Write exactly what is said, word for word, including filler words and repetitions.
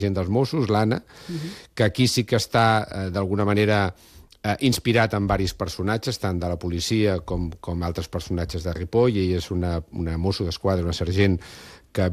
gent dels Mossos, l'Anna, que aquí sí que està, eh, d'alguna manera, eh, inspirat en diversos personatges, tant de la policia com, com altres personatges de Ripoll. Ell és una, una mosso d'esquadra, una sergent,